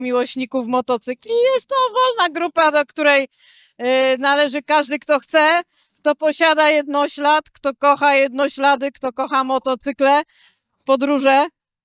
miłośników motocykli. Jest to wolna grupa, do której należy każdy, kto chce, kto posiada jednoślad, kto kocha jednoślady, kto kocha motocykle, podróże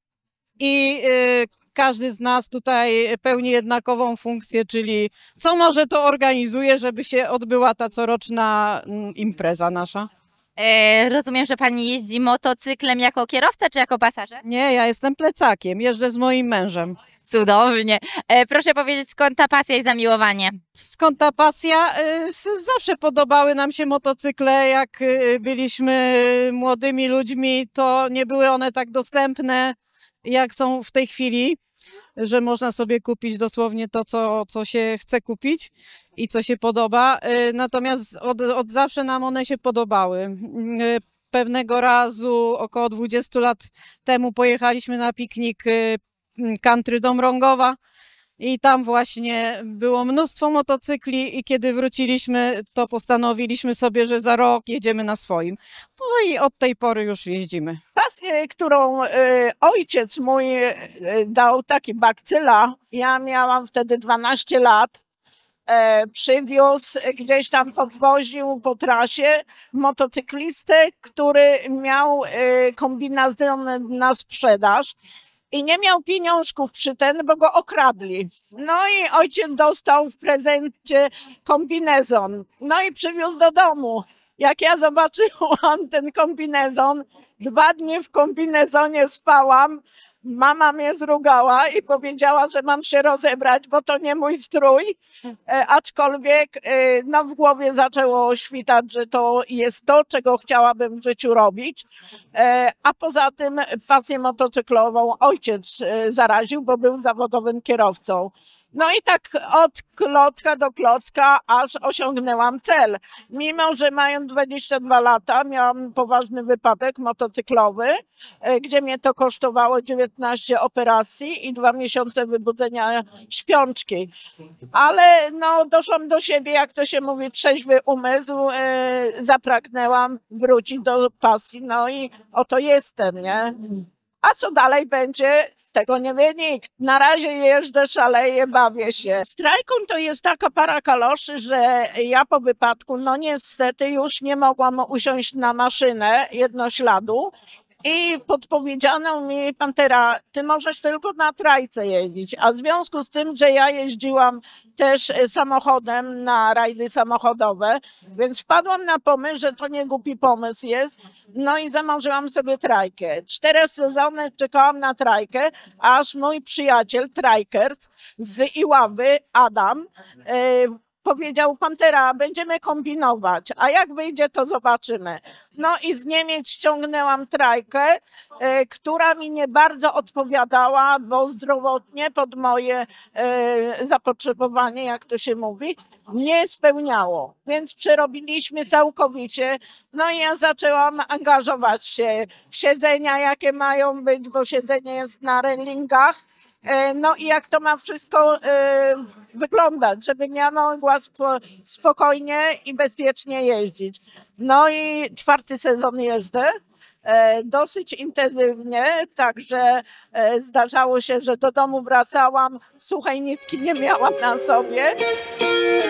i każdy z nas tutaj pełni jednakową funkcję, czyli co może to organizuje, żeby się odbyła ta coroczna impreza nasza. Rozumiem, że pani jeździ motocyklem jako kierowca czy jako pasażer? Nie, ja jestem plecakiem, jeżdżę z moim mężem. Cudownie. Proszę powiedzieć, skąd ta pasja i zamiłowanie? Skąd ta pasja? Zawsze podobały nam się motocykle. Jak byliśmy młodymi ludźmi, to nie były one tak dostępne, jak są w tej chwili, że można sobie kupić dosłownie to, co się chce kupić i co się podoba. Natomiast od zawsze nam one się podobały. Pewnego razu, około 20 lat temu, pojechaliśmy na piknik country do Mrągowa i tam właśnie było mnóstwo motocykli i kiedy wróciliśmy, to postanowiliśmy sobie, że za rok jedziemy na swoim. No i od tej pory już jeździmy. Pasję, którą ojciec mój dał, taki bakcyla, ja miałam wtedy 12 lat, przywiózł, gdzieś tam podwoził po trasie motocyklistę, który miał kombinezon na sprzedaż. I nie miał pieniążków przy ten, bo go okradli. No i ojciec dostał w prezencie kombinezon. No i przywiózł do domu. Jak ja zobaczyłam ten kombinezon, 2 dni w kombinezonie spałam, mama mnie zrugała i powiedziała, że mam się rozebrać, bo to nie mój strój. Aczkolwiek no, w głowie zaczęło świtać, że to jest to, czego chciałabym w życiu robić. A poza tym pasję motocyklową ojciec zaraził, bo był zawodowym kierowcą. No i tak od klocka do klocka, aż osiągnęłam cel. Mimo że mając 22 lata, miałam poważny wypadek motocyklowy, gdzie mnie to kosztowało 19 operacji i 2 miesiące wybudzenia śpiączki. Ale no, doszłam do siebie, jak to się mówi, trzeźwy umysł, zapragnęłam wrócić do pasji, no i oto jestem, nie? A co dalej będzie, tego nie wie nikt. Na razie jeżdżę, szaleję, bawię się. Strajką to jest taka para kaloszy, że ja po wypadku, no niestety już nie mogłam usiąść na maszynę jednośladu. I podpowiedziano mi, Pantera, ty możesz tylko na trajce jeździć. A w związku z tym, że ja jeździłam też samochodem na rajdy samochodowe, więc wpadłam na pomysł, że to nie głupi pomysł jest. No i zamarzyłam sobie trajkę. 4 sezony czekałam na trajkę, aż mój przyjaciel, trajkers z Iławy, Adam, powiedział, Pantera, będziemy kombinować, a jak wyjdzie, to zobaczymy. No i z Niemiec ściągnęłam trajkę, która mi nie bardzo odpowiadała, bo zdrowotnie pod moje zapotrzebowanie, jak to się mówi, nie spełniało. Więc przerobiliśmy całkowicie. No i ja zaczęłam angażować się. Siedzenia, jakie mają być, bo siedzenie jest na relingach. No i jak to ma wszystko wyglądać, żebym ja mogła spokojnie i bezpiecznie jeździć. No i 4. sezon jeżdżę, dosyć intensywnie, także zdarzało się, że do domu wracałam, suchej nitki nie miałam na sobie.